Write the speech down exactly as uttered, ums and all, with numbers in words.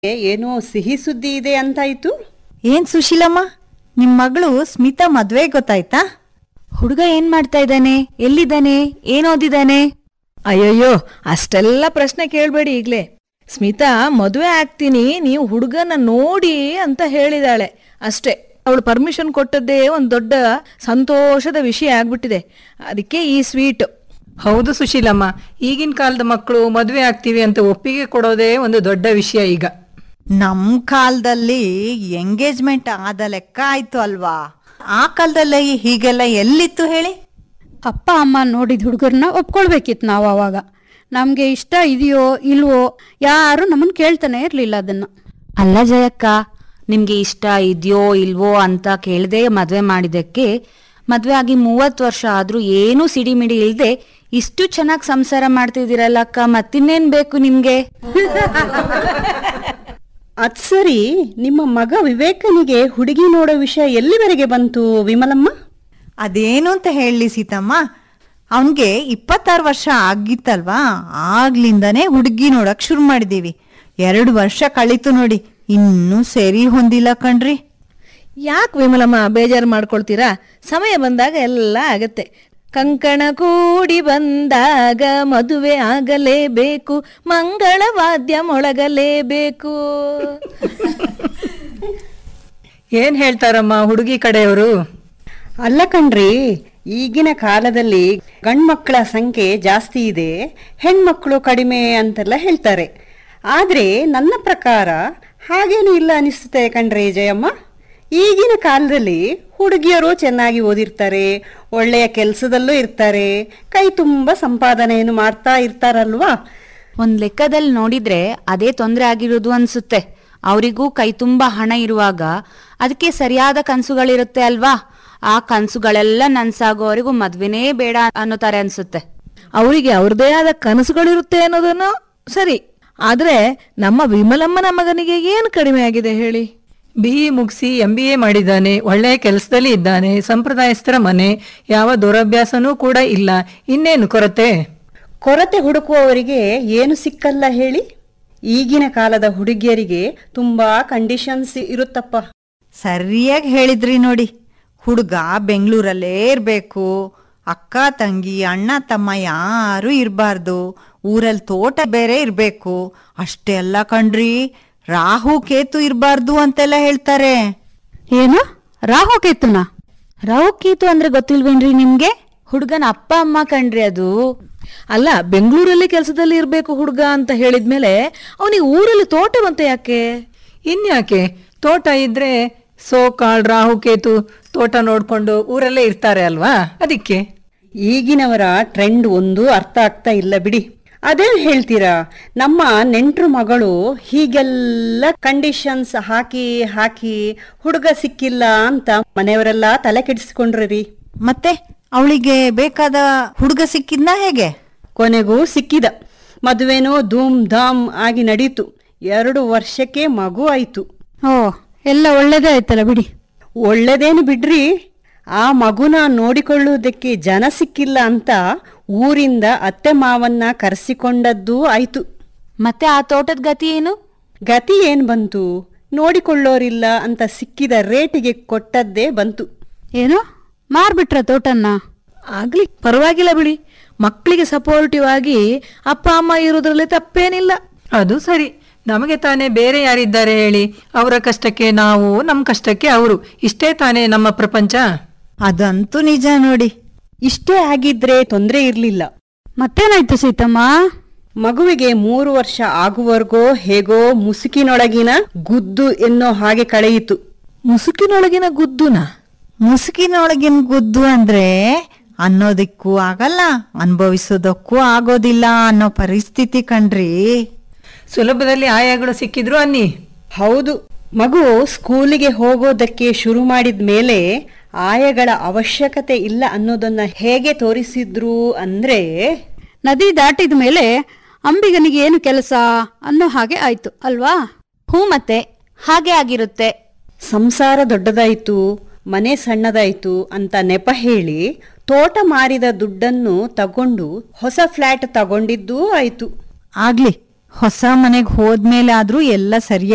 ಏನೋ ಸಿಹಿ ಸುದ್ದಿ ಇದೆ ಅಂತಾಯ್ತು. ಏನ್ ಸುಶೀಲಮ್ಮ, ನಿಮ್ ಮಗಳು ಸ್ಮಿತಾ ಮದ್ವೆ ಗೊತ್ತಾಯ್ತಾ? ಹುಡುಗ ಏನ್ ಮಾಡ್ತಾ ಇದ್ದಾನೆ, ಎಲ್ಲಿದ್ದಾನೆ, ಏನ್ ಓದಿದ್ದಾನೆ? ಅಯ್ಯಯ್ಯೋ, ಅಷ್ಟೆಲ್ಲ ಪ್ರಶ್ನೆ ಕೇಳ್ಬೇಡಿ ಈಗ್ಲೇ. ಸ್ಮಿತಾ ಮದುವೆ ಆಗ್ತೀನಿ, ನೀವು ಹುಡುಗನ ನೋಡಿ ಅಂತ ಹೇಳಿದಾಳೆ ಅಷ್ಟೇ. ಅವಳು ಪರ್ಮಿಷನ್ ಕೊಟ್ಟದ್ದೇ ಒಂದ್ ದೊಡ್ಡ ಸಂತೋಷದ ವಿಷಯ ಆಗ್ಬಿಟ್ಟಿದೆ. ಅದಕ್ಕೆ ಈ ಸ್ವೀಟ್. ಹೌದು ಸುಶೀಲಮ್ಮ, ಈಗಿನ ಕಾಲದ ಮಕ್ಕಳು ಮದುವೆ ಆಗ್ತೀವಿ ಅಂತ ಒಪ್ಪಿಗೆ ಕೊಡೋದೇ ಒಂದು ದೊಡ್ಡ ವಿಷಯ. ಈಗ ನಮ್ ಕಾಲದಲ್ಲಿ ಎಂಗೇಜ್ಮೆಂಟ್ ಆದ ಲೆಕ್ಕ ಆಯ್ತು ಅಲ್ವಾ? ಆ ಕಾಲದಲ್ಲಿ ಹೀಗೆಲ್ಲ ಎಲ್ಲಿತ್ತು ಹೇಳಿ? ಅಪ್ಪ ಅಮ್ಮ ನೋಡಿದ ಹುಡುಗರನ್ನ ಒಪ್ಕೊಳ್ಬೇಕಿತ್ತು ನಾವು. ಅವಾಗ ನಮ್ಗೆ ಇಷ್ಟ ಇದೆಯೋ ಇಲ್ವೋ ಯಾರು ನಮ್ಮನ್ ಕೇಳ್ತಾನೆ ಇರ್ಲಿಲ್ಲ ಅದನ್ನ. ಅಲ್ಲ ಜಯಕ್ಕ, ನಿಮ್ಗೆ ಇಷ್ಟ ಇದೆಯೋ ಇಲ್ವೋ ಅಂತ ಕೇಳದೆ ಮದ್ವೆ ಮಾಡಿದಕ್ಕೆ ಮದ್ವೆ ಆಗಿ ಮೂವತ್ತು ವರ್ಷ ಆದ್ರೂ ಏನೂ ಸಿಡಿಮಿಡಿ ಇಲ್ದೆ ಇಷ್ಟು ಚೆನ್ನಾಗಿ ಸಂಸಾರ ಮಾಡ್ತಿದ್ದೀರಲ್ಲ ಅಕ್ಕ, ಮತ್ತಿನ್ನೇನ್ ಬೇಕು ನಿಮ್ಗೆ? ಅದ್ ಸರಿ, ನಿಮ್ಮ ಮಗ ವಿವೇಕನಿಗೆ ಹುಡುಗಿ ನೋಡೋ ವಿಷಯ ಎಲ್ಲಿವರೆಗೆ ಬಂತು ವಿಮಲಮ್ಮ? ಅದೇನು ಅಂತ ಹೇಳಲಿ ಸೀತಮ್ಮ, ಅವನ್ಗೆ ಇಪ್ಪತ್ತಾರು ವರ್ಷ ಆಗಿತ್ತಲ್ವಾ, ಆಗ್ಲಿಂದಾನೇ ಹುಡುಗಿ ನೋಡಕ್ ಶುರು ಮಾಡಿದೀವಿ. ಎರಡು ವರ್ಷ ಕಳೀತು ನೋಡಿ, ಇನ್ನೂ ಸರಿ ಹೊಂದಿಲ್ಲ ಕಣ್ರಿ. ಯಾಕೆ ವಿಮಲಮ್ಮ ಬೇಜಾರು ಮಾಡ್ಕೊಳ್ತೀರಾ? ಸಮಯ ಬಂದಾಗ ಎಲ್ಲ ಆಗತ್ತೆ. ಕಂಕಣ ಕೂಡಿ ಬಂದಾಗ ಮದುವೆ ಆಗಲೇಬೇಕು, ಮಂಗಳವಾದ್ಯ ಮೊಳಗಲೇಬೇಕು. ಏನ್ ಹೇಳ್ತಾರಮ್ಮ ಹುಡುಗಿ ಕಡೆಯವರು? ಅಲ್ಲ ಕಣ್ರಿ, ಈಗಿನ ಕಾಲದಲ್ಲಿ ಗಂಡ್ಮಕ್ಳ ಸಂಖ್ಯೆ ಜಾಸ್ತಿ ಇದೆ, ಹೆಣ್ಮಕ್ಳು ಕಡಿಮೆ ಅಂತೆಲ್ಲ ಹೇಳ್ತಾರೆ. ಆದ್ರೆ ನನ್ನ ಪ್ರಕಾರ ಹಾಗೇನು ಇಲ್ಲ ಅನಿಸುತ್ತೆ ಕಣ್ರಿ ಜಯಮ್ಮ. ಈಗಿನ ಕಾಲದಲ್ಲಿ ಹುಡುಗಿಯರು ಚೆನ್ನಾಗಿ ಓದಿರ್ತಾರೆ, ಒಳ್ಳೆಯ ಕೆಲಸದಲ್ಲೂ ಇರ್ತಾರೆ, ಕೈ ತುಂಬ ಸಂಪಾದನೆಯನ್ನು ಮಾಡ್ತಾ ಇರ್ತಾರಲ್ವಾ? ಒಂದ್ ಲೆಕ್ಕದಲ್ಲಿ ನೋಡಿದ್ರೆ ಅದೇ ತೊಂದರೆ ಆಗಿರೋದು ಅನ್ಸುತ್ತೆ. ಅವರಿಗೂ ಕೈ ತುಂಬಾ ಹಣ ಇರುವಾಗ ಅದಕ್ಕೆ ಸರಿಯಾದ ಕನ್ಸುಗಳಿರುತ್ತೆ ಅಲ್ವಾ? ಆ ಕನ್ಸುಗಳೆಲ್ಲ ನನ್ಸಾಗೋವರೆಗೂ ಮದ್ವೆನೇ ಬೇಡ ಅನ್ನೋತಾರೆ ಅನ್ಸುತ್ತೆ. ಅವರಿಗೆ ಅವ್ರದೇ ಆದ ಕನಸುಗಳಿರುತ್ತೆ ಅನ್ನೋದನ್ನು ಸರಿ, ಆದ್ರೆ ನಮ್ಮ ವಿಮಲಮ್ಮನ ಮಗನಿಗೆ ಏನು ಕಡಿಮೆ ಆಗಿದೆ ಹೇಳಿ? ಬಿ ಇ ಮುಗಿಸಿ ಎಂ ಬಿ ಎ ಮಾಡಿದ್ದಾನೆ, ಒಳ್ಳೆಯ ಕೆಲಸದಲ್ಲಿ ಇದ್ದಾನೆ, ಸಂಪ್ರದಾಯಸ್ಥರ ಮನೆ, ಯಾವ ದುರಭ್ಯಾಸನೂ ಕೂಡ ಇಲ್ಲ. ಇನ್ನೇನು ಕೊರತೆ? ಕೊರತೆ ಹುಡುಕುವವರಿಗೆ ಏನು ಸಿಕ್ಕಲ್ಲ ಹೇಳಿ? ಈಗಿನ ಕಾಲದ ಹುಡುಗಿಯರಿಗೆ ತುಂಬಾ ಕಂಡೀಷನ್ಸ್ ಇರುತ್ತಪ್ಪ. ಸರಿಯಾಗಿ ಹೇಳಿದ್ರಿ ನೋಡಿ. ಹುಡುಗ ಬೆಂಗಳೂರಲ್ಲೇ ಇರ್ಬೇಕು, ಅಕ್ಕ ತಂಗಿ ಅಣ್ಣ ತಮ್ಮ ಯಾರು ಇರಬಾರ್ದು, ಊರಲ್ಲಿ ತೋಟ ಬೇರೆ ಇರ್ಬೇಕು, ಅಷ್ಟೇ ಅಲ್ಲ ಕಣ್ರಿ, ರಾಹು ಕೇತು ಇರಬಾರ್ದು ಅಂತೆಲ್ಲ ಹೇಳ್ತಾರೆ. ಏನು ರಾಹು ಕೇತುನ? ರಾಹು ಕೇತು ಅಂದ್ರೆ ಗೊತ್ತಿಲ್ವೇನ್ರಿ ನಿಮ್ಗೆ? ಹುಡುಗನ ಅಪ್ಪ ಅಮ್ಮ ಕಣ್ರಿ ಅದು. ಅಲ್ಲ, ಬೆಂಗಳೂರಲ್ಲಿ ಕೆಲಸದಲ್ಲಿ ಇರ್ಬೇಕು ಹುಡುಗ ಅಂತ ಹೇಳಿದ್ಮೇಲೆ ಅವನಿಗೆ ಊರಲ್ಲಿ ತೋಟವಂತೆ ಯಾಕೆ? ಇನ್ಯಾಕೆ? ತೋಟ ಇದ್ರೆ ಸೋಕಾಳ್ ರಾಹು ಕೇತು ತೋಟ ನೋಡ್ಕೊಂಡು ಊರಲ್ಲೇ ಇರ್ತಾರೆ ಅಲ್ವಾ, ಅದಕ್ಕೆ. ಈಗಿನವರ ಟ್ರೆಂಡ್ ಒಂದು ಅರ್ಥ ಆಗ್ತಾ ಇಲ್ಲ ಬಿಡಿ. ಅದೇನ್ ಹೇಳ್ತೀರಾ, ನಮ್ಮ ನೆಂಟ್ರು ಮಗಳು ಹೀಗೆಲ್ಲ ಕಂಡೀಷನ್ಸ್ ಹಾಕಿ ಹಾಕಿ ಹುಡುಗ ಸಿಕ್ಕಿಲ್ಲ ಅಂತ ಮನೆಯವರೆಲ್ಲ ತಲೆ ಕೆಡಿಸ್ಕೊಂಡ್ರಿ. ಮತ್ತೆ ಅವಳಿಗೆ ಬೇಕಾದ ಹುಡುಗ ಸಿಕ್ಕಿದ್ನಾ ಹೇಗೆ? ಕೊನೆಗೂ ಸಿಕ್ಕಿದ. ಮದುವೆನೂ ಧೂಮ್ ಧಾಮ್ ಆಗಿ ನಡೀತು. ಎರಡು ವರ್ಷಕ್ಕೆ ಮಗು ಆಯ್ತು. ಓ, ಎಲ್ಲ ಒಳ್ಳೇದೇ ಆಯ್ತಲ್ಲ ಬಿಡಿ. ಒಳ್ಳೇದೇನು ಬಿಡ್ರಿ, ಆ ಮಗುನ ನೋಡಿಕೊಳ್ಳುವುದಕ್ಕೆ ಜನ ಸಿಕ್ಕಿಲ್ಲ ಅಂತ ಊರಿಂದ ಅತ್ತೆ ಮಾವನ್ನ ಕರೆಸಿಕೊಂಡದ್ದೂ ಆಯ್ತು. ಮತ್ತೆ ಆ ತೋಟದ ಗತಿ ಏನು? ಗತಿ ಏನ್ ಬಂತು, ನೋಡಿಕೊಳ್ಳೋರಿಲ್ಲ ಅಂತ ಸಿಕ್ಕಿದ ರೇಟಿಗೆ ಕೊಟ್ಟದ್ದೇ ಬಂತು. ಏನು ಮಾರ್ಬಿಟ್ರ ತೋಟನ್ನ? ಆಗ್ಲಿ, ಪರವಾಗಿಲ್ಲ ಬಿಡಿ. ಮಕ್ಕಳಿಗೆ ಸಪೋರ್ಟಿವ್ ಆಗಿ ಅಪ್ಪ ಅಮ್ಮ ಇರೋದ್ರಲ್ಲಿ ತಪ್ಪೇನಿಲ್ಲ. ಅದು ಸರಿ. ನಮಗೆ ತಾನೇ ಬೇರೆ ಯಾರಿದ್ದಾರೆ ಹೇಳಿ? ಅವರ ಕಷ್ಟಕ್ಕೆ ನಾವು, ನಮ್ಮ ಕಷ್ಟಕ್ಕೆ ಅವರು, ಇಷ್ಟೇ ತಾನೇ ನಮ್ಮ ಪ್ರಪಂಚ. ಅದಂತೂ ನಿಜ ನೋಡಿ. ಇಷ್ಟೇ ಆಗಿದ್ರೆ ತೊಂದರೆ ಇರ್ಲಿಲ್ಲ. ಮತ್ತೇನಾಯ್ತು ಸೀತಮ್ಮ? ಮಗುವಿಗೆ ಮೂರು ವರ್ಷ ಆಗುವವರೆಗೋ ಹೇಗೋ ಮುಸುಕಿನೊಳಗಿನ ಗುದ್ದು ಎನ್ನೋ ಹಾಗೆ ಕಳೆಯಿತು. ಮುಸುಕಿನೊಳಗಿನ ಗುದ್ದುನ? ಮುಸುಕಿನೊಳಗಿನ ಗುದ್ದು ಅಂದ್ರೆ ಅನ್ನೋದಕ್ಕೂ ಆಗಲ್ಲ, ಅನುಭವಿಸೋದಕ್ಕೂ ಆಗೋದಿಲ್ಲ ಅನ್ನೋ ಪರಿಸ್ಥಿತಿ ಕಣ್ರಿ. ಸುಲಭದಲ್ಲಿ ಆಯಾಗಳು ಸಿಕ್ಕಿದ್ರು ಅನ್ನಿ. ಹೌದು, ಮಗು ಸ್ಕೂಲಿಗೆ ಹೋಗೋದಕ್ಕೆ ಶುರು ಮಾಡಿದ ಮೇಲೆ ಆಯಗಳ ಅವಶ್ಯಕತೆ ಇಲ್ಲ ಅನ್ನೋದನ್ನ ಹೇಗೆ ತೋರಿಸಿದ್ರು ಅಂದ್ರೆ, ನದಿ ದಾಟಿದ ಮೇಲೆ ಅಂಬಿಗನಿಗೆ ಏನು ಕೆಲಸ ಅನ್ನೋ ಹಾಗೆ ಆಯ್ತು ಅಲ್ವಾ? ಹ್ಞೂ, ಮತ್ತೆ ಹಾಗೆ ಆಗಿರುತ್ತೆ. ಸಂಸಾರ ದೊಡ್ಡದಾಯ್ತು, ಮನೆ ಸಣ್ಣದಾಯ್ತು ಅಂತ ನೆಪ ಹೇಳಿ ತೋಟ ಮಾರಿದ ದುಡ್ಡನ್ನು ತಗೊಂಡು ಹೊಸ ಫ್ಲಾಟ್ ತಗೊಂಡಿದ್ದೂ ಆಯ್ತು. ಆಗ್ಲಿ, ಹೊಸ ಮನೆಗೆ ಹೋದ್ಮೇಲೆ ಆದ್ರೂ ಎಲ್ಲ ಸರಿಯಾಗಿ